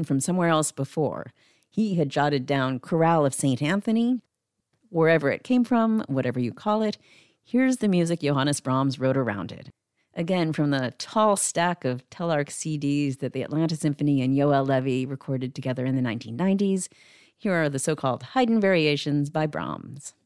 in from somewhere else before. He had jotted down Chorale of St. Anthony. Wherever it came from, whatever you call it, here's the music Johannes Brahms wrote around it. Again, from the tall stack of Telarc CDs that the Atlanta Symphony and Yoel Levy recorded together in the 1990s, here are the so-called Haydn variations by Brahms.